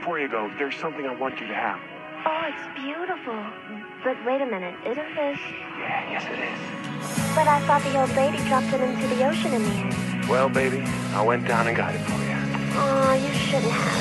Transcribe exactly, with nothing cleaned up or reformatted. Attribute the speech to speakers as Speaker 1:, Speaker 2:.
Speaker 1: before you go, there's something I want you to have.
Speaker 2: Oh, it's beautiful. But wait a minute, isn't this...
Speaker 1: Yeah, yes it is.
Speaker 2: But I thought the old lady dropped it into the ocean in the end.
Speaker 1: Well, baby, I went down and got it for you.
Speaker 2: Oh, you shouldn't have.